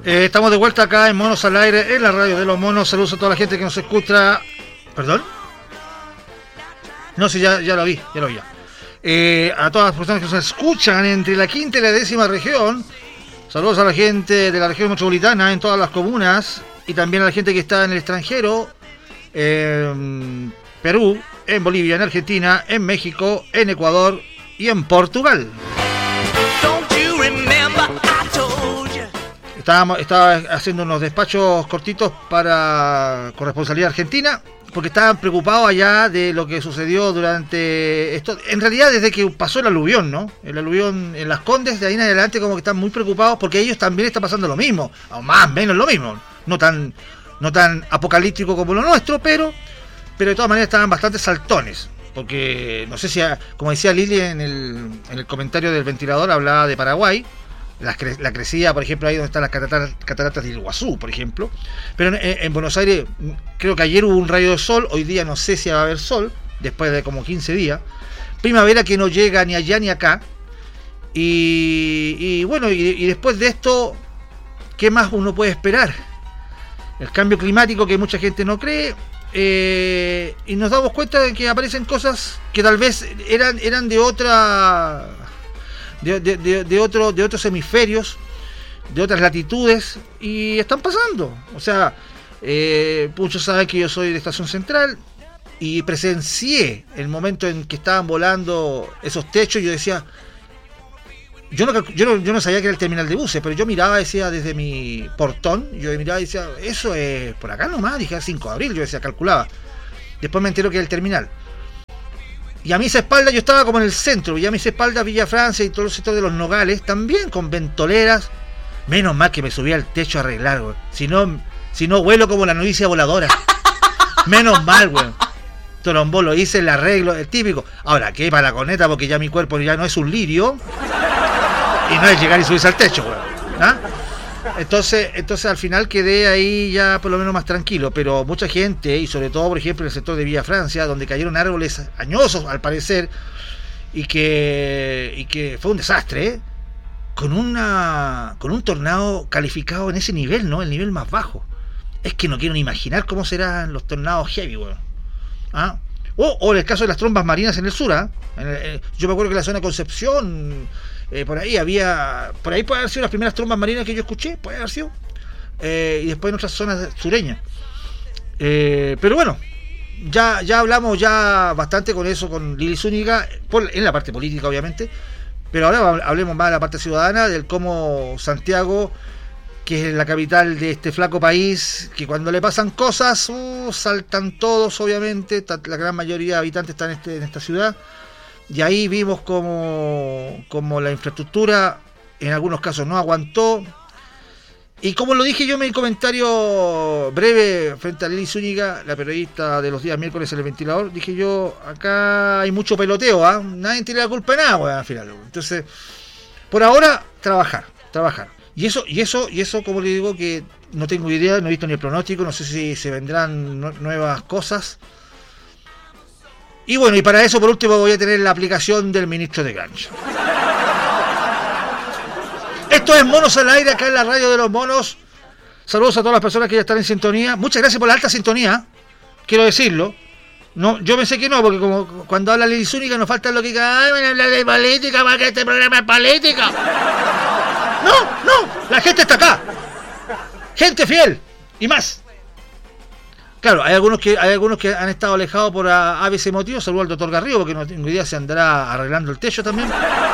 Estamos de vuelta acá en Monos al Aire, en la radio de los monos. Saludos a toda la gente que nos escucha. ¿Perdón? No, sí, ya lo vi. A todas las personas que nos escuchan entre la quinta y la 10ª región. Saludos a la gente de la región metropolitana, en todas las comunas. Y también a la gente que está en el extranjero. En Perú, en Bolivia, en Argentina, en México, en Ecuador y en Portugal. Estaba haciendo unos despachos cortitos para Corresponsalía Argentina, porque estaban preocupados allá de lo que sucedió durante esto. En realidad, desde que pasó el aluvión, ¿no? El aluvión en Las Condes, de ahí en adelante, como que están muy preocupados porque a ellos también está pasando lo mismo, o más o menos lo mismo. No tan apocalíptico como lo nuestro, pero de todas maneras estaban bastante saltones. Porque, no sé si, como decía Lili en el comentario del ventilador, hablaba de Paraguay. La crecida, por ejemplo, ahí donde están las cataratas del Iguazú, por ejemplo. Pero en Buenos Aires, creo que ayer hubo un rayo de sol. Hoy día no sé si va a haber sol, después de como 15 días. Primavera que no llega ni allá ni acá. Y bueno, y después de esto, ¿qué más uno puede esperar? El cambio climático que mucha gente no cree. Y nos damos cuenta de que aparecen cosas que tal vez eran de otra... De otros hemisferios, de otras latitudes, y están pasando. O sea, muchos saben que yo soy de Estación Central y presencié el momento en que estaban volando esos techos. Yo decía, yo no sabía que era el terminal de buses, pero yo miraba, decía, desde mi portón, yo miraba y decía, eso es por acá nomás, dije, 5 de abril, yo decía, calculaba. Después me entero que era el terminal. Y a mi espalda, yo estaba como en el centro, y a mi espalda Villa Francia y todo el sector de los Nogales, también con ventoleras. Menos mal que me subí al techo a arreglar, güey. Si no vuelo como la novicia voladora. Menos mal, güey. Trombolo, hice el arreglo, el típico. Ahora, ¿qué para la coneta? Porque ya mi cuerpo ya no es un lirio. Y no es llegar y subirse al techo, güey. ¿Ah? Entonces al final quedé ahí ya por lo menos más tranquilo, pero mucha gente, y sobre todo por ejemplo en el sector de Villa Francia, donde cayeron árboles añosos al parecer, y que fue un desastre, con un tornado calificado en ese nivel, ¿no? El nivel más bajo. Es que no quiero ni imaginar cómo serán los tornados heavy, bueno. ¿Ah? O en el caso de las trombas marinas en el sur, ¿ah? Yo me acuerdo que en la zona de Concepción, por ahí puede haber sido las primeras trombas marinas que yo escuché, puede haber sido, y después en otras zonas sureñas, pero bueno, ya hablamos ya bastante con eso con Lili Zúñiga, en la parte política obviamente, pero ahora hablemos más de la parte ciudadana, del cómo Santiago, que es la capital de este flaco país, que cuando le pasan cosas, saltan todos obviamente, la gran mayoría de habitantes están en esta ciudad. Y ahí vimos como la infraestructura en algunos casos no aguantó. Y como lo dije yo en mi comentario breve frente a Lili Zúñiga, la periodista de los días miércoles en el ventilador, dije yo, acá hay mucho peloteo, ¿ah? Nadie tiene la culpa de nada, bueno, al final. Entonces, por ahora, trabajar. Y eso, como le digo, que no tengo idea, no he visto ni el pronóstico, no sé si se vendrán nuevas cosas. Y bueno, y para eso por último voy a tener la aplicación del ministro de Gancho. Esto es Monos al Aire, acá en la radio de los monos. Saludos a todas las personas que ya están en sintonía. Muchas gracias por la alta sintonía, quiero decirlo. No, yo pensé que no, porque como cuando habla Lili Zúñiga nos falta lo que ay, van a hablar de política, para que este programa es política. No, la gente está acá. Gente fiel y más. Claro, hay algunos que han estado alejados por ABC motivos. Saludo al doctor Garrido, porque no tengo idea si andará arreglando el techo también.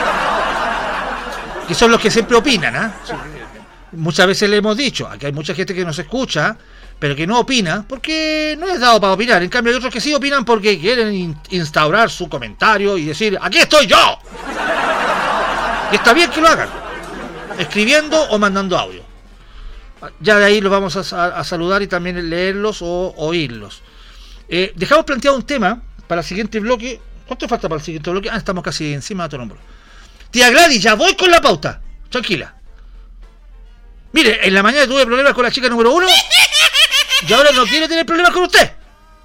Que son los que siempre opinan, ¿ah? Muchas veces le hemos dicho, aquí hay mucha gente que nos escucha, pero que no opina, porque no es dado para opinar. En cambio hay otros que sí opinan porque quieren instaurar su comentario y decir, ¡aquí estoy yo! Y está bien que lo hagan, escribiendo o mandando audio. Ya de ahí los vamos a saludar y también leerlos o oírlos. Dejamos planteado un tema para el siguiente bloque. ¿Cuánto falta para el siguiente bloque? Estamos casi encima de tu hombro. Tía Gladys, ya voy con la pauta. Tranquila. Mire, en la mañana tuve problemas con la chica número 1 y ahora no quiero tener problemas con usted.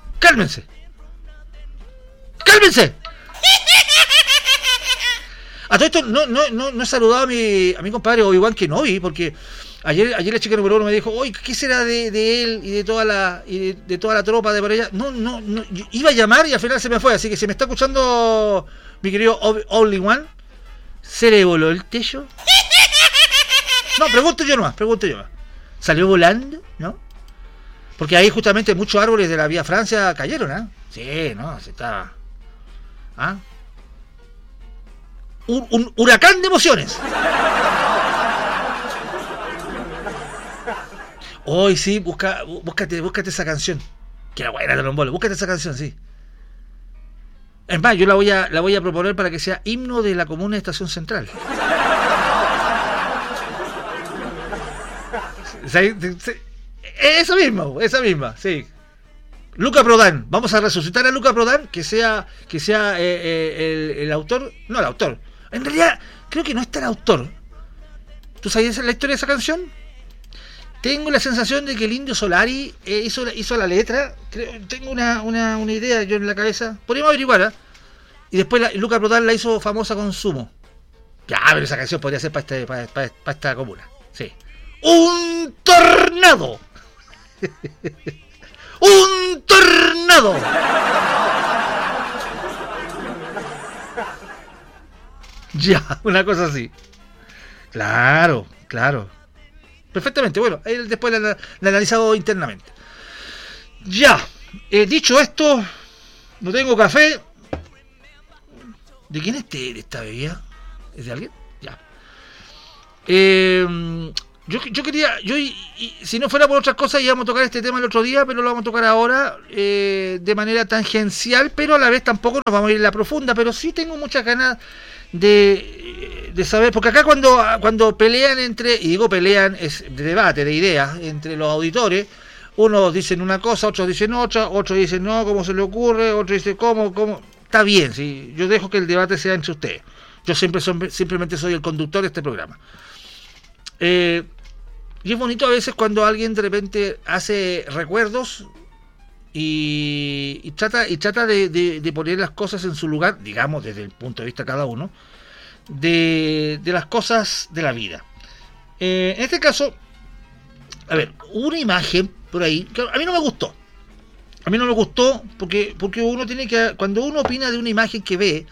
Cálmense. A todo esto no he saludado a mi compadre Obi-Wan Kenobi, porque ayer la chica número 1 me dijo, oye, ¿qué será de él y de toda la tropa de por allá? No, yo iba a llamar y al final se me fue, así que si me está escuchando mi querido Obi-Wan, ¿se le voló el techo? No, pregunto yo nomás. ¿Salió volando? ¿No? Porque ahí justamente muchos árboles de la Vía Francia cayeron, ¿ah? Sí, no, se está... ¿Ah? Un huracán de emociones. Hoy sí, búscate esa canción. Que era buena de Rombolo, búscate esa canción, sí. Es más, yo la voy a proponer para que sea himno de la comuna de Estación Central. Esa misma, sí. Luca Prodan, vamos a resucitar a Luca Prodan, que sea el autor, no el autor. En realidad, creo que no está el autor. ¿Tú sabes la historia de esa canción? Tengo la sensación de que el Indio Solari hizo la letra. Tengo una idea yo en la cabeza. Podríamos averiguar, ¿eh? Y después Luca Prodan la hizo famosa con Sumo. Ya, pero esa canción podría ser para esta comuna. Sí. ¡Un tornado! ¡Un tornado! Ya, una cosa así. Claro. Perfectamente, bueno, ahí después la he analizado internamente. Ya, dicho esto, no tengo café. ¿De quién es esta bebida? ¿Es de alguien? Ya. Yo quería, si no fuera por otras cosas, íbamos a tocar este tema el otro día, pero lo vamos a tocar ahora de manera tangencial, pero a la vez tampoco nos vamos a ir en la profunda, pero sí tengo muchas ganas de saber, porque acá cuando pelean y digo pelean, es de debate, de ideas, entre los auditores, unos dicen una cosa, otros dicen otra, otros dicen no, ¿cómo se le ocurre? Otros dicen ¿cómo? Está bien, ¿sí? Yo dejo que el debate sea entre ustedes. Yo simplemente soy el conductor de este programa. Y es bonito a veces cuando alguien de repente hace recuerdos y trata de poner las cosas en su lugar, digamos, desde el punto de vista de cada uno, de las cosas de la vida. En este caso, a ver, una imagen por ahí que a mí no me gustó. A mí no me gustó porque uno tiene que, cuando uno opina de una imagen que ve,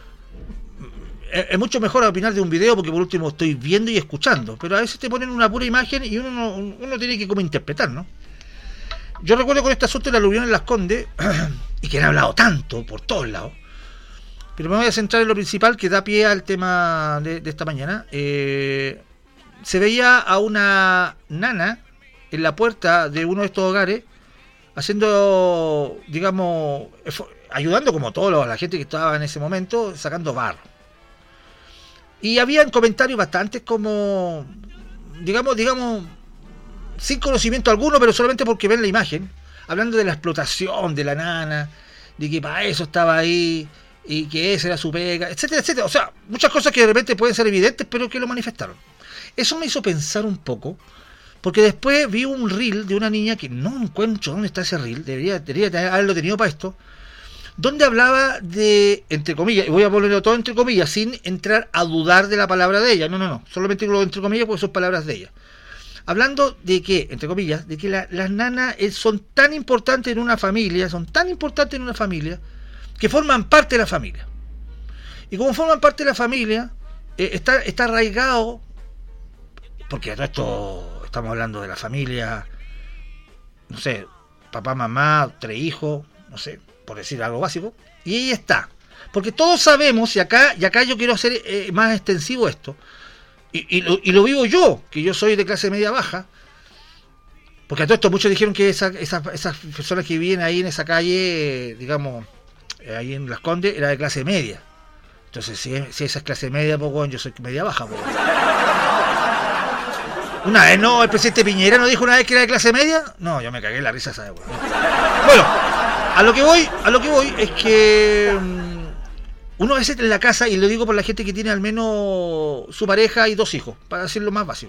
es mucho mejor opinar de un video porque por último estoy viendo y escuchando, pero a veces te ponen una pura imagen y uno tiene que como interpretar, ¿no? Yo recuerdo con este asunto de la aluvión en Las Condes y que han hablado tanto por todos lados, pero me voy a centrar en lo principal que da pie al tema de esta mañana. Se veía a una nana en la puerta de uno de estos hogares haciendo, digamos, ayudando como toda la gente que estaba en ese momento, sacando barro. Y habían comentarios bastantes como, digamos, sin conocimiento alguno, pero solamente porque ven la imagen, hablando de la explotación de la nana, de que para eso estaba ahí, y que esa era su pega, etcétera, etcétera. O sea, muchas cosas que de repente pueden ser evidentes, pero que lo manifestaron. Eso me hizo pensar un poco, porque después vi un reel de una niña que no encuentro dónde está ese reel, debería haberlo tenido para esto, donde hablaba de, entre comillas, y voy a ponerlo todo entre comillas, sin entrar a dudar de la palabra de ella, no, solamente lo entre comillas porque son palabras de ella. Hablando de que, entre comillas, de que las nanas son tan importantes en una familia, que forman parte de la familia. Y como forman parte de la familia, está arraigado, porque de esto estamos hablando de la familia, no sé, papá, mamá, 3 hijos, no sé, por decir algo básico, y ahí está. Porque todos sabemos, y acá yo quiero hacer más extensivo esto, y lo vivo yo, que yo soy de clase media baja, porque a todo esto muchos dijeron que esas personas que viven ahí en esa calle, digamos, ahí en Las Condes, era de clase media. Entonces, si esa es clase media, pues bueno, yo soy media baja, pues. Una vez no, el presidente Piñera no dijo una vez que era de clase media. No, yo me cagué en la risa, ¿sabes? Bueno, a lo que voy es que uno a veces en la casa, y lo digo por la gente que tiene al menos su pareja y 2 hijos, para decirlo más básico.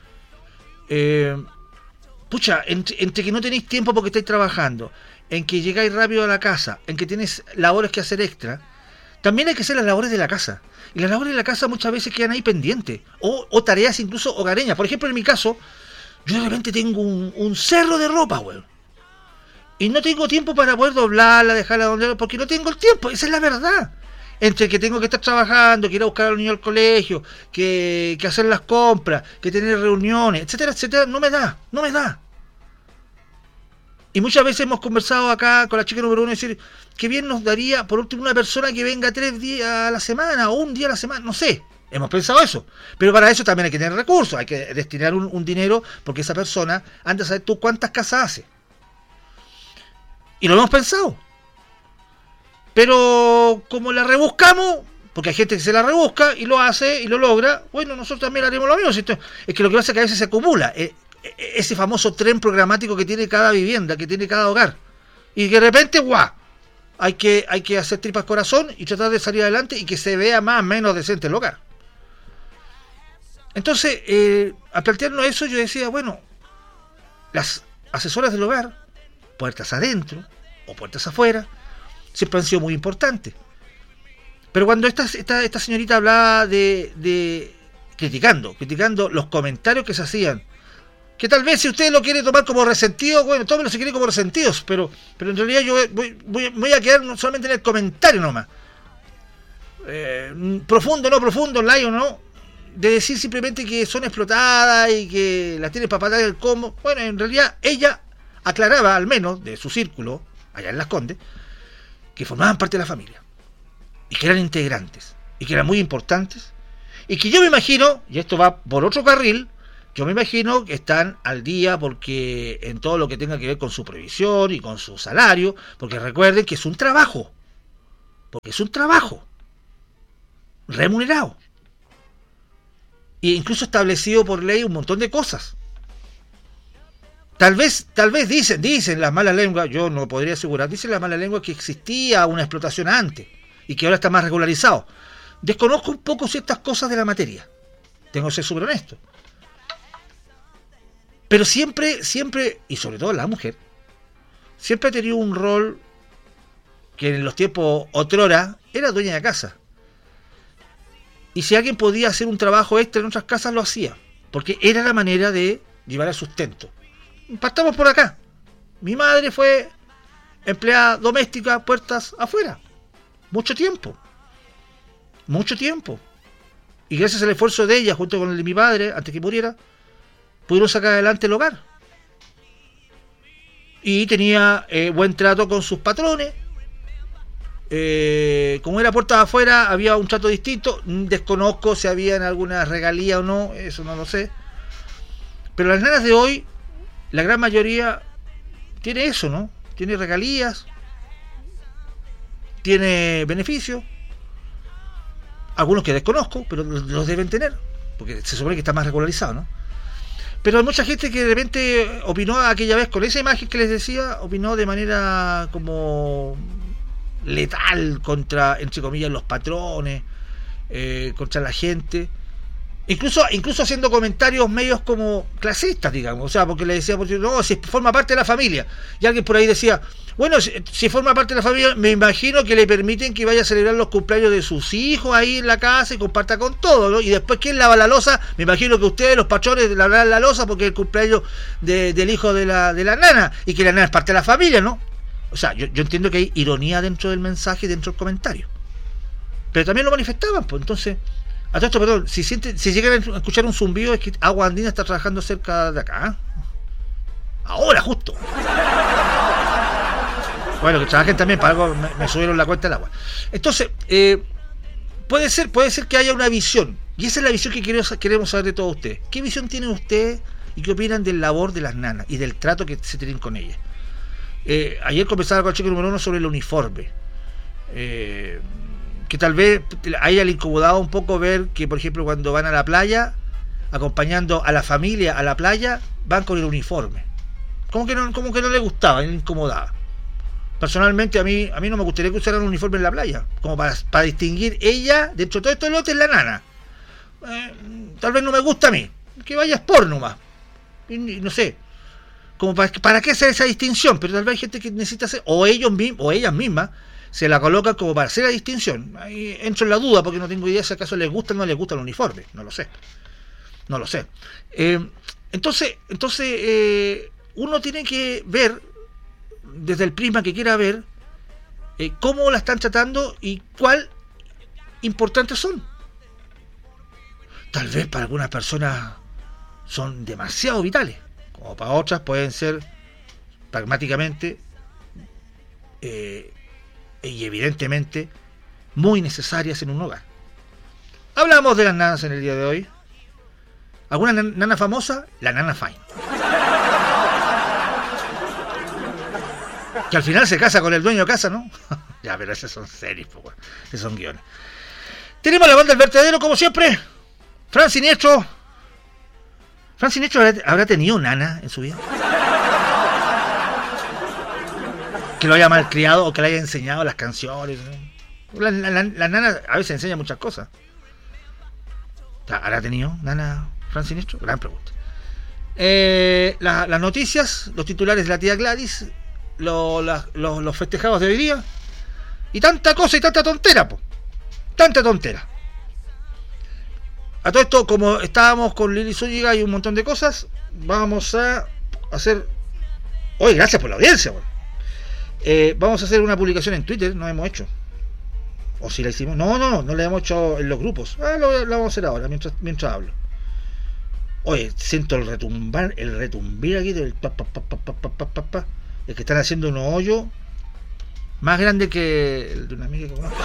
Pucha, entre que no tenéis tiempo porque estáis trabajando, en que llegáis rápido a la casa, en que tienes labores que hacer extra, también hay que hacer las labores de la casa. Y las labores de la casa muchas veces quedan ahí pendientes. O tareas incluso hogareñas. Por ejemplo, en mi caso, yo de repente tengo un cerro de ropa, weón. Y no tengo tiempo para poder doblarla, dejarla donde... Porque no tengo el tiempo, esa es la verdad. Entre que tengo que estar trabajando, que ir a buscar a los niños al colegio, que hacer las compras, que tener reuniones, etcétera, etcétera, no me da. Y muchas veces hemos conversado acá con la chica número 1 y decir que bien nos daría, por último, una persona que venga 3 días a la semana o un día a la semana, no sé. Hemos pensado eso. Pero para eso también hay que tener recursos, hay que destinar un dinero, porque esa persona anda a saber tú cuántas casas hace. Y lo hemos pensado. Pero como la rebuscamos, porque hay gente que se la rebusca y lo hace y lo logra, bueno, nosotros también haremos lo mismo. Es que lo que pasa es que a veces se acumula ese famoso tren programático que tiene cada vivienda, que tiene cada hogar. Y que de repente, ¡guau! Hay que hacer tripas corazón y tratar de salir adelante y que se vea más o menos decente el hogar. Entonces, al plantearnos eso, yo decía, bueno, las asesoras del hogar, puertas adentro o puertas afuera, siempre han sido muy importantes. Pero cuando esta señorita hablaba de criticando los comentarios que se hacían, que tal vez si usted lo quiere tomar como resentido, bueno, tómelo si quiere como resentidos, pero en realidad yo voy a quedar solamente en el comentario nomás. Profundo, no profundo, live o no, de decir simplemente que son explotadas y que las tiene para pagar el combo. Bueno, en realidad ella aclaraba, al menos de su círculo, allá en Las Condes, que formaban parte de la familia, y que eran integrantes, y que eran muy importantes, y que yo me imagino, y esto va por otro carril, yo me imagino que están al día porque en todo lo que tenga que ver con su previsión y con su salario, porque recuerden que es un trabajo, remunerado, e incluso establecido por ley un montón de cosas. Tal vez dicen las malas lenguas, yo no podría asegurar, dicen las malas lenguas que existía una explotación antes y que ahora está más regularizado. Desconozco un poco ciertas cosas de la materia, tengo que ser súper honesto. Pero siempre, y sobre todo la mujer, siempre ha tenido un rol que en los tiempos otrora era dueña de casa. Y si alguien podía hacer un trabajo extra en otras casas, lo hacía, porque era la manera de llevar el sustento. Partamos por acá. Mi madre fue empleada doméstica, puertas afuera. Mucho tiempo. Y gracias al esfuerzo de ella, junto con el de mi padre, antes que muriera, pudieron sacar adelante el hogar. Y tenía buen trato con sus patrones. Como era puertas afuera, había un trato distinto. Desconozco si habían alguna regalía o no, eso no lo sé. Pero las nanas de hoy, la gran mayoría tiene eso, ¿no? Tiene regalías, tiene beneficios, algunos que desconozco, pero los deben tener, porque se supone que está más regularizado, ¿no? Pero hay mucha gente que de repente opinó aquella vez con esa imagen que les decía, opinó de manera como letal contra, entre comillas, los patrones, contra la gente. Incluso haciendo comentarios medios como clasistas, digamos, o sea, porque le decía, no, si forma parte de la familia, y alguien por ahí decía, bueno, si forma parte de la familia, me imagino que le permiten que vaya a celebrar los cumpleaños de sus hijos ahí en la casa y comparta con todo, ¿no? Y después, ¿quién lava la loza? Me imagino que ustedes, los patrones, lavarán la loza porque es el cumpleaños del hijo de la nana, y que la nana es parte de la familia, ¿no? O sea, yo entiendo que hay ironía dentro del mensaje, dentro del comentario, pero también lo manifestaban, pues entonces... A todo esto, perdón, si llegan a escuchar un zumbido, es que Agua Andina está trabajando cerca de acá. Ahora, justo. Bueno, que trabajen también, para algo me subieron la cuenta del agua. Entonces, puede ser que haya una visión, y esa es la visión que queremos saber de todos ustedes. ¿Qué visión tienen ustedes y qué opinan del labor de las nanas y del trato que se tienen con ellas? Ayer conversaba con el chico número 1 sobre el uniforme. Que tal vez a ella le incomodaba un poco ver que, por ejemplo, cuando van a la playa, acompañando a la familia a la playa, van con el uniforme. Como que no le gustaba, le incomodaba. Personalmente, a mí no me gustaría que usaran un uniforme en la playa, como para distinguir ella, dentro de todo esto lote, es la nana. Tal vez no me gusta a mí, que vaya sport nomás. Y no sé, como para qué hacer esa distinción, pero tal vez hay gente que necesita hacer, o ellas mismas, se la colocan como para hacer la distinción. Ahí entro en la duda porque no tengo idea si acaso les gusta o no les gusta el uniforme. No lo sé. Entonces uno tiene que ver, desde el prisma que quiera ver, cómo la están tratando y cuál importantes son. Tal vez para algunas personas son demasiado vitales, como para otras pueden ser pragmáticamente y evidentemente muy necesarias en un hogar. Hablamos de las nanas en el día de hoy. ¿Alguna nana famosa? La nana Fine, que al final se casa con el dueño de casa, ¿no? Ya, pero esas son series, pues, esos son guiones. Tenemos la banda del vertedero, como siempre. Fran Siniestro. ¿Fran Siniestro habrá tenido nana en su vida? Que lo haya malcriado o que le haya enseñado las canciones, ¿no? La nana a veces enseña muchas cosas. ¿Habrá tenido nana Fran Siniestro? Gran pregunta. Las noticias, los titulares de la tía Gladys, los festejados de hoy día, y tanta cosa y tanta tontera, po. Tanta tontera. A todo esto, como estábamos con Lili Zúñiga y un montón de cosas, vamos a hacer... Oye, gracias por la audiencia, bueno. Vamos a hacer una publicación en Twitter, no hemos hecho. ¿O si la hicimos? No la hemos hecho en los grupos. Lo vamos a hacer ahora, mientras hablo. Oye, siento el retumbar aquí del pa. Es que están haciendo unos hoyos más grandes que el de una amiga que conozco.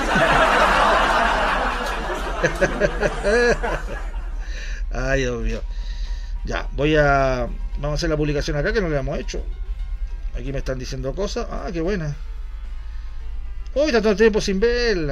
Ay, Dios mío. Ya, vamos a hacer la publicación acá, que no la hemos hecho. Aquí me están diciendo cosas. Qué buena. Hoy tanto tiempo sin verla.